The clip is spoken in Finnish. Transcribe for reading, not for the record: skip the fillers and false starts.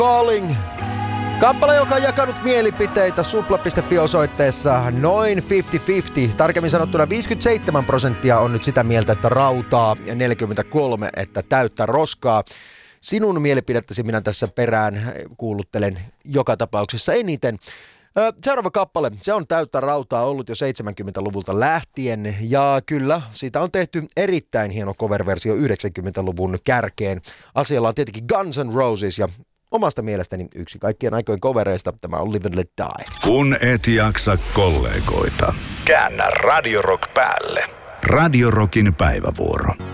Calling. Kappale, joka on jakanut mielipiteitä supla.fi-osoitteessa noin 50-50. Tarkemmin sanottuna 57% on nyt sitä mieltä, että rautaa ja 43% että täyttä roskaa. Sinun mielipidettäsi minä tässä perään kuuluttelen joka tapauksessa eniten. Seuraava kappale, se on täyttä rautaa ollut jo 70-luvulta lähtien ja kyllä, siitä on tehty erittäin hieno cover-versio 90-luvun kärkeen. Asialla on tietenkin Guns N' Roses ja omasta mielestäni yksi kaikkien aikojen covereista tämä on Live and Let Die. Kun et jaksa kollegoita, käännä Radio Rock päälle. Radio Rockin päivävuoro.